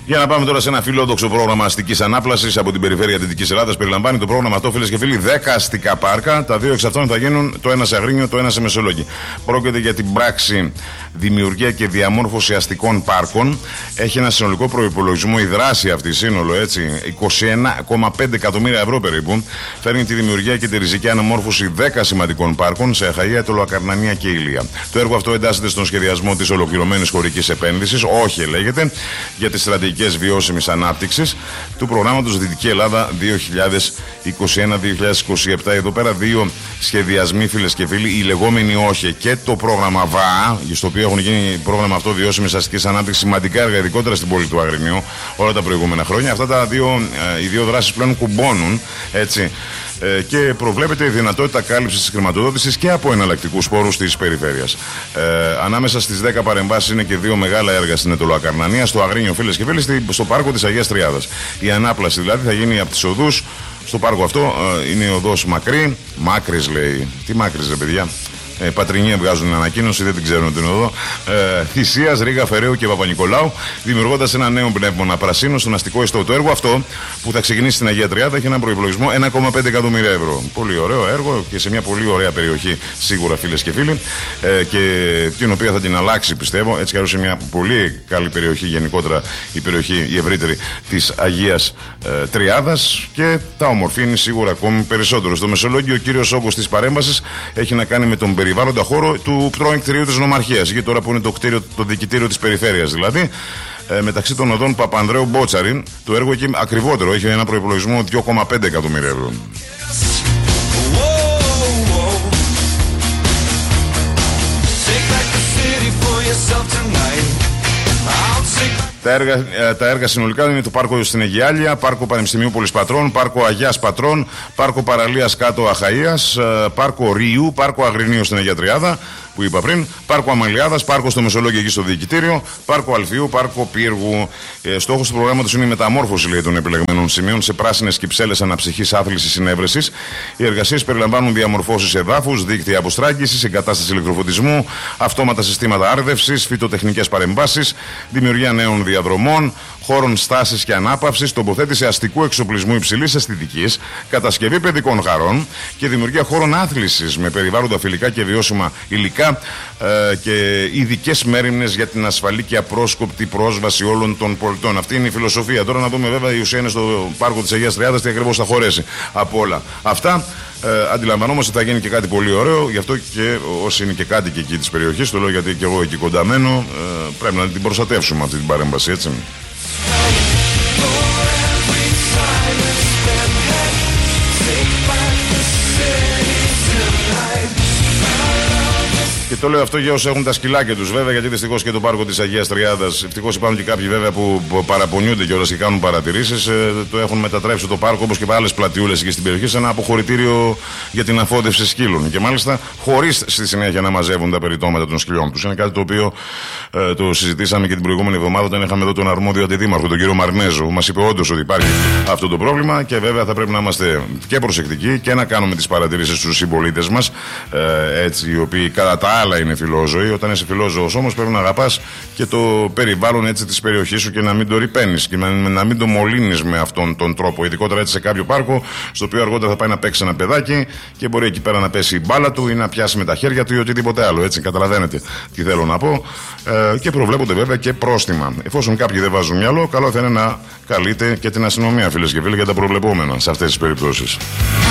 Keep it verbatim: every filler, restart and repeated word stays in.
Για να πάμε τώρα σε ένα φιλόδοξο πρόγραμμα αστικής ανάπλασης από την περιφέρεια Δυτικής Ελλάδας. Περιλαμβάνει το πρόγραμμα αυτό, φίλες και φίλοι, δέκα αστικά πάρκα. Τα δύο εξ αυτών θα γίνουν, το ένα σε Αγρίνιο, το ένα σε Μεσολόγγι. Πρόκειται για την πράξη δημιουργία και διαμόρφωση αστικών πάρκων. Έχει ένα συνολικό προϋπολογισμό, η δράση αυτή σύνολο έτσι, είκοσι ένα κόμμα πέντε εκατομμύρια ευρώ περίπου. Φέρνει τη δημιουργία και τη ριζική αναμόρφωση δέκα σημαντικών πάρκων σε Αχαΐα, Τολοακαρνανία και Ηλία. Το έργο αυτό εντάσσεται στον σχεδιασμό της ολοκληρωμένης χωρικής επένδυσης, όχι λέγεται, για τις στρατηγικές βιώσιμης ανάπτυξης του προγράμματος Δυτική Ελλάδα δύο χιλιάδες είκοσι ένα δύο χιλιάδες είκοσι επτά. Εδώ πέρα δύο σχεδιασμοί, φίλες και φίλοι, η λεγόμενη όχι και το πρόγραμμα ΒΑΑ, στο οποίο έχουν γίνει πρόγραμμα αυτό βιώσιμης αστικής ανάπτυξης, σημαντικά έργα, ειδικότερα στην πόλη του Αγρινίου, όλα τα προηγούμενα χρόνια. Αυτά τα δύο, οι δύο δράσεις πλέον κουμπώνουν, έτσι. Και προβλέπεται η δυνατότητα κάλυψης της χρηματοδότησης και από εναλλακτικούς πόρους της περιφέρειας. Ε, ανάμεσα στις δέκα παρεμβάσεις είναι και δύο μεγάλα έργα στην Ετωλοακαρνανία, στο Αγρίνιο, φίλες και φίλοι, στο πάρκο της Αγίας Τριάδας. Η ανάπλαση δηλαδή θα γίνει από τις οδούς. Στο πάρκο αυτό ε, είναι η οδός Μακρύ. Μάκρης λέει. Τι Μάκρης ρε παιδιά. Ε, Πατρινία βγάζουν ανακοίνωση, δεν την ξέρουν την οδό. Ε, Θησίας, Ρήγα, Φεραίου και Παπα-Νικολάου, δημιουργώντας ένα νέο πνεύμα πρασίνου στον αστικό ιστό. Το έργο αυτό που θα ξεκινήσει στην Αγία Τριάδα έχει έναν προϋπολογισμό ένα κόμμα πέντε εκατομμύρια ευρώ. Πολύ ωραίο έργο και σε μια πολύ ωραία περιοχή, σίγουρα φίλες και φίλοι, ε, και την οποία θα την αλλάξει πιστεύω. Έτσι κι σε μια πολύ καλή περιοχή, γενικότερα η περιοχή η ευρύτερη της Αγίας ε, Τριάδας, και τα ομορφύνει σίγουρα ακόμη περισσότερο. Στο Μεσολόγγιο, ο κύριος όγκος της παρέμβασης έχει να κάνει με τον περιβάλλοντα χώρο του πρώην κτηρίου της Νομαρχίας, γιατί τώρα που είναι το, κτίριο, το διοικητήριο της περιφέρειας δηλαδή, ε, μεταξύ των οδών Παπανδρέου Μπότσαρη, το έργο εκεί ακριβότερο, έχει ένα προϋπολογισμό δύο κόμμα πέντε εκατομμύρια ευρώ. Τα έργα, τα έργα συνολικά είναι το πάρκο στην Αιγιάλια, πάρκο Πανεπιστημίου Πολυσπατρών, πάρκο Αγιάς Πατρών, πάρκο Παραλίας κάτω Αχαΐας, πάρκο Ρίου, πάρκο Αγρινίου στην Αγία Τριάδα που είπα πριν, πάρκο Αμαλιάδας, πάρκο στο Μεσολόγγιο εκεί στο διοικητήριο, πάρκο Αλφίου, πάρκο Πύργου. Ε, στόχος του προγράμματος είναι η μεταμόρφωση λέει, των επιλεγμένων σημείων σε πράσινες κυψέλες αναψυχής άθλησης συνέβρεσης. Οι εργασίες περιλαμβάνουν διαμορφώσεις εδάφους, δίκτυα αποστράγγισης, εγκατάσταση ηλεκτροφωτισμού, αυτόματα συστήματα άρδευσης, φυτοτεχνικές παρεμβάσεις, δημιουργία νέων διαδρομών, χώρων στάσης και ανάπαυσης, τοποθέτηση αστικού εξοπλισμού υψηλής αισθητικής, κατασκευή παιδικών χαρών και δημιουργία χώρων άθλησης με περιβάλλοντα φιλικά και βιώσιμα υλικά ε, και ειδικές μέριμνες για την ασφαλή και απρόσκοπτη πρόσβαση όλων των πολιτών. Αυτή είναι η φιλοσοφία. Τώρα να δούμε βέβαια η ουσία είναι στο πάρκο της Αγίας Τριάδας τι ακριβώς θα χωρέσει από όλα αυτά. Ε, αντιλαμβανόμαστε ότι θα γίνει και κάτι πολύ ωραίο, γι' αυτό και όσοι είναι και κάτοικοι εκεί της περιοχής, το λέω γιατί και εγώ εκεί κοντά μένω, ε, πρέπει να την προστατεύσουμε αυτή την παρέμβαση, έτσι. Και το λέω αυτό για όσους έχουν τα σκυλάκια τους βέβαια, γιατί δυστυχώς και το πάρκο της Αγίας Τριάδας, ευτυχώς υπάρχουν και κάποιοι βέβαια που παραπονιούνται κιόλας και κάνουν παρατηρήσεις, ε, το έχουν μετατρέψει το πάρκο όπως και άλλες πλατιούλες εκεί στην περιοχή σε ένα αποχωρητήριο για την αφόντευση σκύλων. Και μάλιστα χωρίς στη συνέχεια να μαζεύουν τα περιτώματα των σκυλιών τους. Είναι κάτι το οποίο ε, το συζητήσαμε και την προηγούμενη εβδομάδα όταν είχαμε εδώ τον αρμόδιο αντιδήμαρχο, τον κύριο Μαρνέζο. Μας είπε όντως ότι υπάρχει αυτό το πρόβλημα και βέβαια θα πρέπει να είμαστε και προσεκτικοί και να κάνουμε τις παρατηρήσεις στους συμπολίτες μας, ε, έτσι, οι οποίοι κατά τα άλλα είναι φιλόζωοι. Όταν είσαι φιλόζωος όμως πρέπει να αγαπάς και το περιβάλλον έτσι της περιοχής σου και να μην το ρυπαίνεις και να, να μην το μολύνεις με αυτόν τον τρόπο. Ειδικότερα έτσι σε κάποιο πάρκο, στο οποίο αργότερα θα πάει να παίξει ένα παιδάκι και μπορεί εκεί πέρα να πέσει η μπάλα του ή να πιάσει με τα χέρια του ή οτιδήποτε άλλο. Έτσι, καταλαβαίνετε τι θέλω να πω. Ε, και προβλέπονται βέβαια και πρόστιμα. Εφόσον κάποιοι δεν βάζουν μυαλό, καλό θα είναι να καλείτε και την αστυνομία, φίλες και φίλοι, για τα προβλεπόμενα σε αυτές τις περιπτώσεις.